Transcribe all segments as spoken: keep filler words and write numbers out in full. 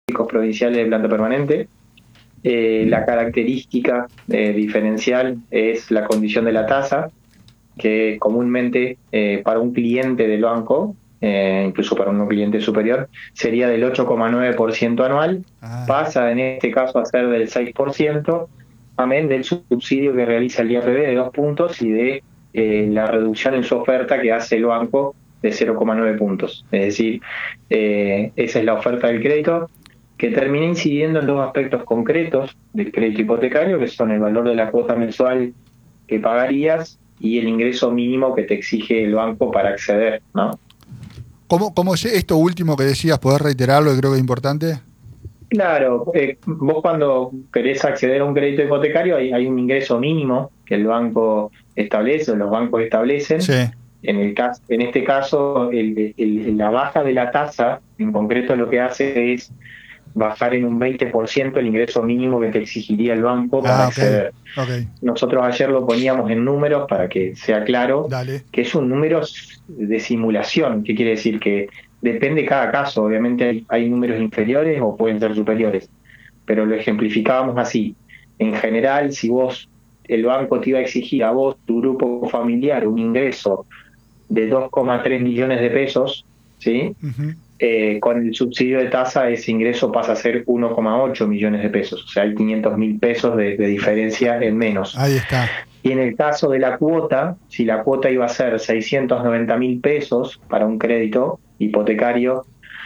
provinciales de planta permanente. Eh, la característica eh, diferencial es la condición de la tasa, que comúnmente eh, para un cliente del banco, eh, incluso para un cliente superior, sería del ocho coma nueve por ciento anual, Ah, pasa en este caso a ser del seis por ciento, amén del subsidio que realiza el I A P B de dos puntos y de eh, la reducción en su oferta que hace el banco de cero coma nueve puntos. Es decir, eh, esa es la oferta del crédito, que termina incidiendo en dos aspectos concretos del crédito hipotecario, que son el valor de la cuota mensual que pagarías y el ingreso mínimo que te exige el banco para acceder, ¿no? ¿Cómo, cómo es esto último que decías? ¿Podés reiterarlo? Que creo que es importante. Claro, eh, vos cuando querés acceder a un crédito hipotecario hay, hay un ingreso mínimo que el banco establece o los bancos establecen. Sí. En el caso, en este caso, el, el- la baja de la tasa, en concreto, lo que hace es bajar en un veinte por ciento el ingreso mínimo que te exigiría el banco para Ah, ok. acceder. Ok. Nosotros ayer lo poníamos en números para que sea claro Dale. que es un número de simulación. ¿Qué quiere decir? Que depende cada caso. Obviamente hay, hay números inferiores o pueden ser superiores, pero lo ejemplificábamos así. En general, si vos, el banco te iba a exigir a vos, tu grupo familiar, un ingreso de dos coma tres millones de pesos, ¿sí? Ujú. Eh, con el subsidio de tasa ese ingreso pasa a ser uno coma ocho millones de pesos, o sea, hay quinientos mil pesos de, de diferencia en menos. Ahí está. Y en el caso de la cuota, si la cuota iba a ser seiscientos noventa mil pesos para un crédito hipotecario,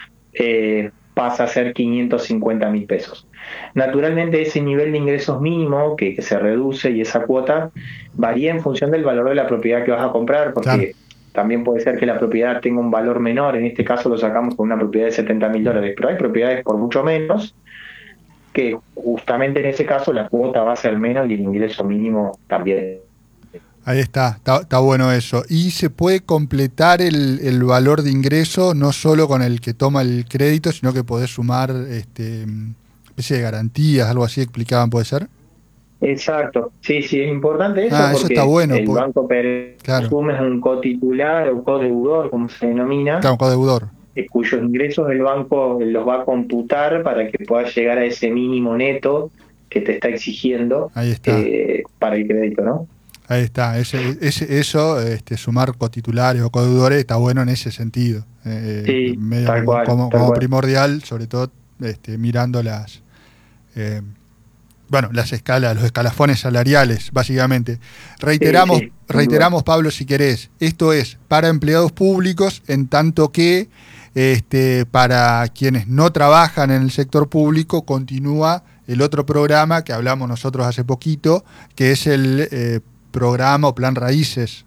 eh, pasa a ser quinientos cincuenta mil pesos. Naturalmente ese nivel de ingresos mínimo que, que se reduce y esa cuota varía en función del valor de la propiedad que vas a comprar, Claro. porque también puede ser que la propiedad tenga un valor menor, en este caso lo sacamos con una propiedad de setenta mil dólares, pero hay propiedades por mucho menos que justamente en ese caso la cuota va a ser menos y el ingreso mínimo también. Ahí está. Está, está bueno eso. Y se puede completar el, el valor de ingreso no solo con el que toma el crédito, sino que podés sumar este, especie de garantías, algo así explicaban, ¿puede ser? Exacto, sí, sí, es importante eso Ah, eso está porque bueno. el Por, banco claro. presume un cotitular o codeudor, como se denomina, Claro, un codeudor. eh, cuyos ingresos el banco los va a computar para que puedas llegar a ese mínimo neto que te está exigiendo Ahí está. eh, para el crédito, ¿no? Ahí está, ese, ese, eso, este, sumar cotitulares o codeudores está bueno en ese sentido, eh, Sí, medio tal como, cual, como, tal como cual. primordial, sobre todo este, mirando las, eh, bueno, las escalas, los escalafones salariales, básicamente. Sí, Reiteramos, sí, sin duda. reiteramos, Pablo, si querés, esto es para empleados públicos, en tanto que este, para quienes no trabajan en el sector público continúa el otro programa que hablamos nosotros hace poquito, que es el eh, programa o plan Raíces.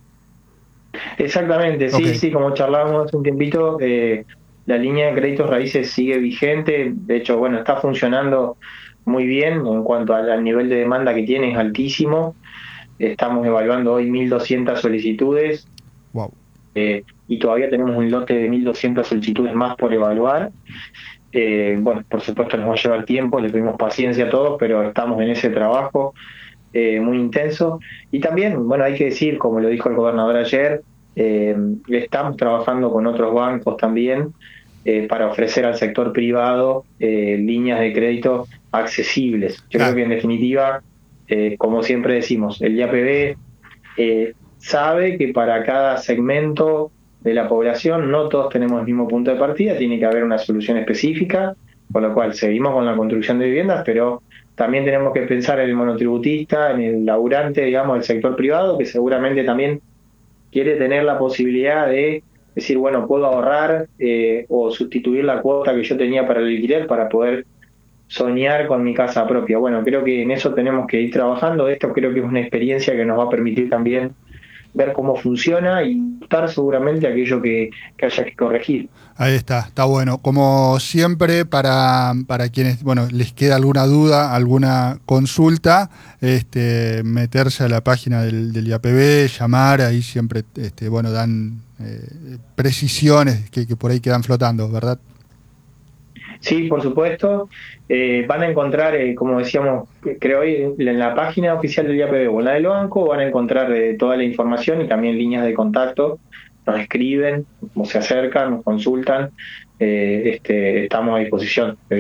Exactamente, Ok, sí, sí, como charlábamos hace un tiempito, eh, la línea de créditos raíces sigue vigente, de hecho, bueno, está funcionando muy bien en cuanto al, al nivel de demanda que tiene, es altísimo. Estamos evaluando hoy mil doscientas solicitudes wow. eh, y todavía tenemos un lote de mil doscientas solicitudes más por evaluar. Eh, bueno, por supuesto nos va a llevar tiempo, le pedimos paciencia a todos, pero estamos en ese trabajo eh, muy intenso. Y también, bueno, hay que decir, como lo dijo el gobernador ayer, eh, estamos trabajando con otros bancos también eh, para ofrecer al sector privado eh, líneas de crédito accesibles. Yo creo Claro, que en definitiva, eh, como siempre decimos, el I A P B eh, sabe que para cada segmento de la población no todos tenemos el mismo punto de partida, tiene que haber una solución específica, con lo cual seguimos con la construcción de viviendas, pero también tenemos que pensar en el monotributista, en el laburante, digamos, del sector privado, que seguramente también quiere tener la posibilidad de decir, bueno, puedo ahorrar eh, o sustituir la cuota que yo tenía para el alquiler para poder soñar con mi casa propia. Bueno, creo que en eso tenemos que ir trabajando. Esto creo que es una experiencia que nos va a permitir también ver cómo funciona y estar seguramente aquello que, que haya que corregir. ahí está, está bueno. Como siempre, para, para quienes, bueno, les queda alguna duda, alguna consulta, este, meterse a la página del, del I A P B, llamar, ahí siempre, este, bueno, dan eh, precisiones que, que por ahí quedan flotando, ¿verdad? Sí, por supuesto. Eh, van a encontrar, eh, como decíamos, creo hoy, en la página oficial del I A P B o en la del banco, van a encontrar eh, toda la información y también líneas de contacto. Nos escriben, o se acercan, nos consultan. Eh, este, estamos a disposición.